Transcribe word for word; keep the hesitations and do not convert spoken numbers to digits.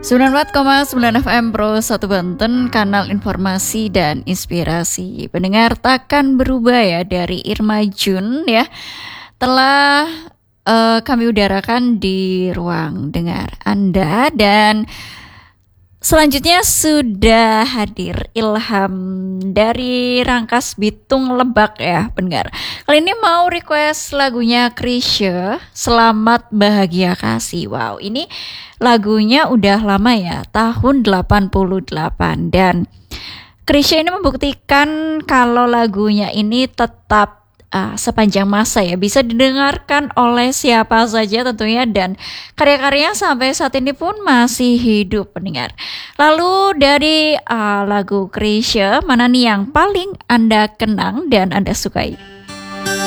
sembilan puluh empat koma sembilan F M Pro satu Banten, kanal informasi dan inspirasi. Pendengar, takkan berubah ya dari Irma Jun ya, telah uh, kami udarakan di ruang dengar Anda. Dan selanjutnya sudah hadir Ilham dari Rangkas Bitung Lebak ya pendengar. Kali ini mau request lagunya Chrisye, Selamat Bahagia Kasih. Wow, ini lagunya udah lama ya, tahun delapan puluh delapan. Dan Chrisye ini membuktikan kalau lagunya ini tetap uh, sepanjang masa ya, bisa didengarkan oleh siapa saja tentunya, dan karya-karyanya sampai saat ini pun masih hidup pendengar. Lalu dari uh, lagu Chrisye, mana nih yang paling Anda kenang dan Anda sukai?